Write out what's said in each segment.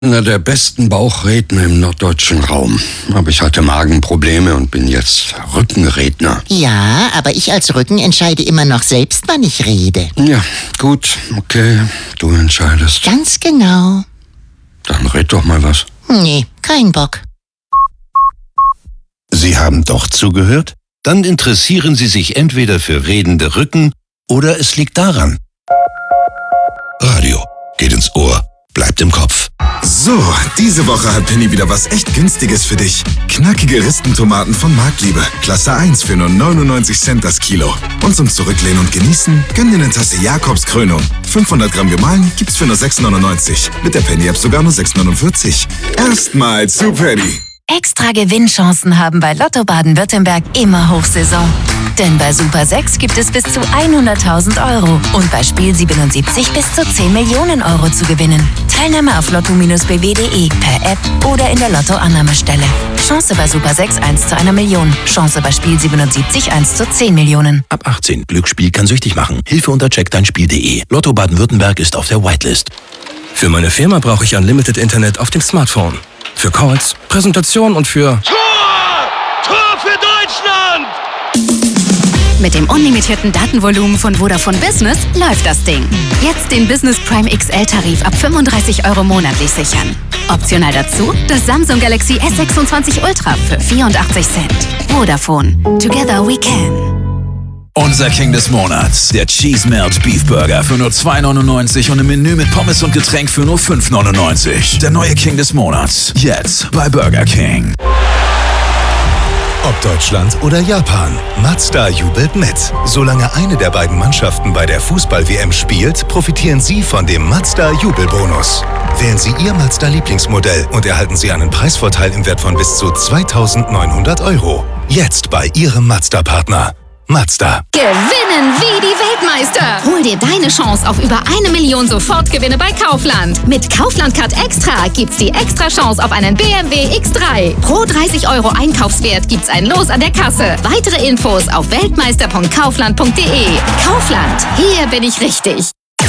Einer der besten Bauchredner im norddeutschen Raum. Aber ich hatte Magenprobleme und bin jetzt Rückenredner. Ja, aber ich als Rücken entscheide immer noch selbst, wann ich rede. Ja, gut, okay, du entscheidest. Ganz genau. Dann red doch mal was. Nee, kein Bock. Sie haben doch zugehört? Dann interessieren Sie sich entweder für redende Rücken oder es liegt daran. Radio geht ins Ohr, bleibt im Kopf. So, diese Woche hat Penny wieder was echt Günstiges für dich. Knackige Ristentomaten von Marktliebe. Klasse 1 für nur 99 Cent das Kilo. Und zum Zurücklehnen und Genießen, gönn dir eine Tasse Jakobs Krönung. 500 Gramm gemahlen gibt's für nur 6,99. Mit der Penny-App sogar nur 6,49. Erstmal zu Penny. Extra Gewinnchancen haben bei Lotto Baden-Württemberg immer Hochsaison. Denn bei Super 6 gibt es bis zu 100.000 € und bei Spiel 77 bis zu 10 Millionen € zu gewinnen. Teilnahme auf lotto-bw.de, per App oder in der Lotto-Annahmestelle. Chance bei Super 6 1 zu 1 Million. Chance bei Spiel 77 1 zu 10 Millionen. Ab 18. Glücksspiel kann süchtig machen. Hilfe unter checkdeinspiel.de. Lotto Baden-Württemberg ist auf der Whitelist. Für meine Firma brauche ich Unlimited Internet auf dem Smartphone. Für Calls, Präsentationen und für... Tor für Deutschland! Mit dem unlimitierten Datenvolumen von Vodafone Business läuft das Ding. Jetzt den Business Prime XL-Tarif ab 35 € monatlich sichern. Optional dazu das Samsung Galaxy S26 Ultra für 84 Cent. Vodafone. Together we can. Unser King des Monats, der Cheese Melt Beef Burger für nur 2,99 € und im Menü mit Pommes und Getränk für nur 5,99 €. Der neue King des Monats, jetzt bei Burger King. Ob Deutschland oder Japan, Mazda jubelt mit. Solange eine der beiden Mannschaften bei der Fußball-WM spielt, profitieren Sie von dem Mazda-Jubelbonus. Wählen Sie Ihr Mazda-Lieblingsmodell und erhalten Sie einen Preisvorteil im Wert von bis zu 2.900 €. Jetzt bei Ihrem Mazda-Partner. Mazda. Gewinnen wie die Weltmeister. Hol dir deine Chance auf über 1 Million Sofortgewinne bei Kaufland. Mit Kaufland Card Extra gibt's die extra Chance auf einen BMW X3. Pro 30 € Einkaufswert gibt's ein Los an der Kasse. Weitere Infos auf weltmeister.kaufland.de. Kaufland, hier bin ich richtig.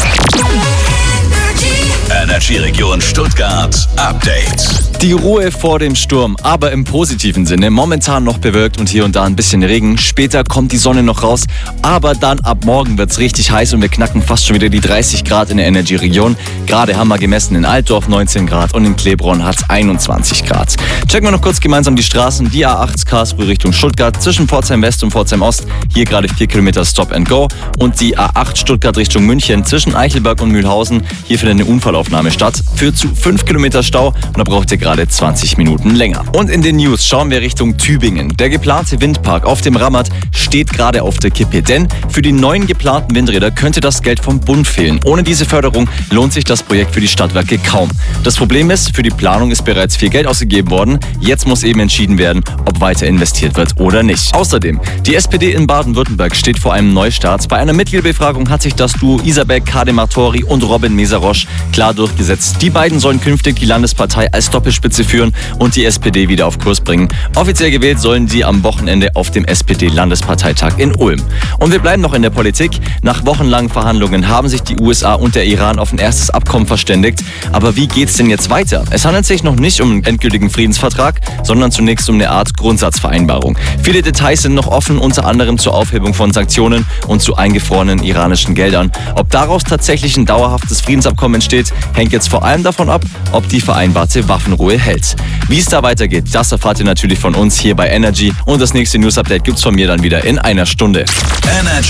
Energy Region Stuttgart Update. Die Ruhe vor dem Sturm, aber im positiven Sinne. Momentan noch bewölkt und hier und da ein bisschen Regen. Später kommt die Sonne noch raus, aber dann ab morgen wird's richtig heiß und wir knacken fast schon wieder die 30 Grad in der Energy Region. Gerade haben wir gemessen in Altdorf 19 Grad und in Klebronn hat's 21 Grad. Checken wir noch kurz gemeinsam die Straßen. Die A8 Karlsruhe Richtung Stuttgart zwischen Pforzheim West und Pforzheim Ost. Hier gerade 4 Kilometer Stop and Go. Und die A8 Stuttgart Richtung München zwischen Eichelberg und Mühlhausen. Hier findet eine Unfallaufnahme statt. Führt zu 5 Kilometer Stau und da braucht ihr gerade 20 Minuten länger. Und in den News schauen wir Richtung Tübingen. Der geplante Windpark auf dem Rammat steht gerade auf der Kippe, denn für die neuen geplanten Windräder könnte das Geld vom Bund fehlen. Ohne diese Förderung lohnt sich das Projekt für die Stadtwerke kaum. Das Problem ist, für die Planung ist bereits viel Geld ausgegeben worden. Jetzt muss eben entschieden werden, ob weiter investiert wird oder nicht. Außerdem, die SPD in Baden-Württemberg steht vor einem Neustart. Bei einer Mitgliederbefragung hat sich das Duo Isabel Kadematori und Robin Mesarosch klar durchgesetzt. Die beiden sollen künftig die Landespartei als Doppelspitze führen und die SPD wieder auf Kurs bringen. Offiziell gewählt sollen sie am Wochenende auf dem SPD-Landesparteitag in Ulm. Und wir bleiben noch in der Politik. Nach wochenlangen Verhandlungen haben sich die USA und der Iran auf ein erstes Abkommen verständigt. Aber wie geht's denn jetzt weiter? Es handelt sich noch nicht um einen endgültigen Friedensvertrag, sondern zunächst um eine Art Grundsatzvereinbarung. Viele Details sind noch offen, unter anderem zur Aufhebung von Sanktionen und zu eingefrorenen iranischen Geldern. Ob daraus tatsächlich ein dauerhaftes Friedensabkommen entsteht, hängt jetzt vor allem davon ab, ob die vereinbarte Waffenruhe hält. Wie es da weitergeht, das erfahrt ihr natürlich von uns hier bei Energy und das nächste News-Update gibt's von mir dann wieder in einer Stunde. Energy